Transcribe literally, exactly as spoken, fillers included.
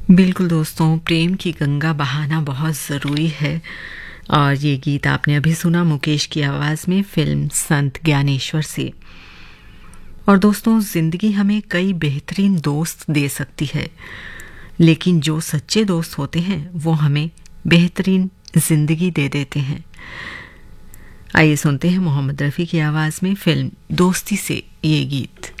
बिल्कुल दोस्तों, प्रेम की गंगा बहाना बहुत ज़रूरी है। और ये गीत आपने अभी सुना मुकेश की आवाज़ में फ़िल्म संत ज्ञानेश्वर से। और दोस्तों, ज़िंदगी हमें कई बेहतरीन दोस्त दे सकती है, लेकिन जो सच्चे दोस्त होते हैं वो हमें बेहतरीन ज़िंदगी दे देते हैं। आइए सुनते हैं मोहम्मद रफ़ी की आवाज़ में फ़िल्म दोस्ती से ये गीत।